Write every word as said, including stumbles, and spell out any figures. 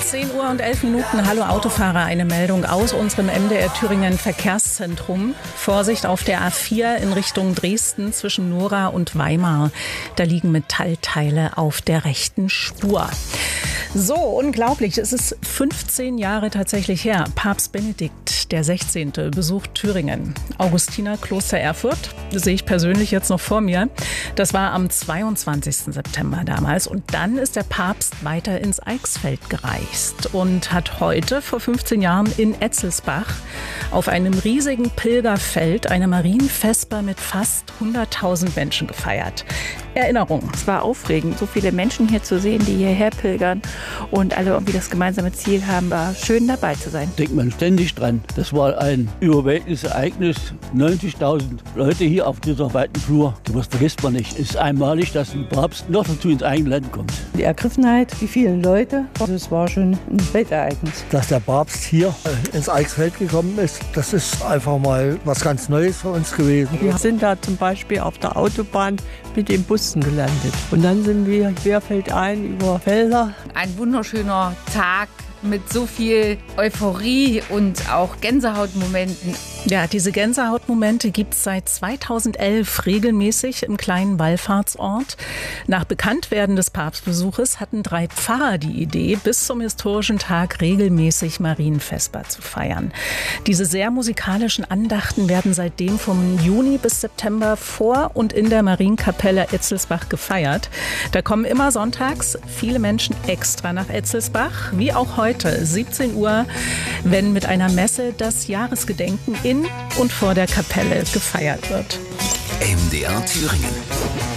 zehn Uhr und elf Minuten. Hallo Autofahrer, eine Meldung aus unserem M D R Thüringen Verkehrszentrum. Vorsicht auf der A vier in Richtung Dresden zwischen Nora und Weimar. Da liegen Metallteile auf der rechten Spur. So, unglaublich. Es ist fünfzehn Jahre tatsächlich her. Papst Benedikt der Sechzehnte besucht Thüringen. Augustinerkloster Erfurt, das sehe ich persönlich jetzt noch vor mir. Das war am zweiundzwanzigsten September damals. Und dann ist der Papst weiter ins Eichsfeld gereist und hat heute vor fünfzehn Jahren in Etzelsbach auf einem riesigen Pilgerfeld eine Marienvesper mit fast hunderttausend Menschen gefeiert. Erinnerung. Es war aufregend, so viele Menschen hier zu sehen, die hierher pilgern und alle irgendwie das gemeinsame Ziel haben, war schön dabei zu sein. Denkt man ständig dran. Das war ein überwältigendes Ereignis. neunzigtausend Leute hier auf dieser weiten Flur. Das vergisst man nicht. Es ist einmalig, dass ein Papst noch dazu ins eigene Land kommt. Die Ergriffenheit, die vielen Leute, das war schon ein Weltereignis. Dass der Papst hier ins Eichsfeld gekommen ist, das ist einfach mal was ganz Neues für uns gewesen. Wir sind da zum Beispiel auf der Autobahn mit dem Bus gelandet. Und dann sind wir querfeldein über Felder. Ein wunderschöner Tag mit so viel Euphorie und auch Gänsehautmomenten. Ja, diese Gänsehautmomente gibt es seit zweitausendelf regelmäßig im kleinen Wallfahrtsort. Nach Bekanntwerden des Papstbesuches hatten drei Pfarrer die Idee, bis zum historischen Tag regelmäßig Marienvesper zu feiern. Diese sehr musikalischen Andachten werden seitdem vom Juni bis September vor und in der Marienkapelle Etzelsbach gefeiert. Da kommen immer sonntags viele Menschen extra nach Etzelsbach, wie auch heute, siebzehn Uhr, wenn mit einer Messe das Jahresgedenken in und vor der Kapelle gefeiert wird. M D R Thüringen.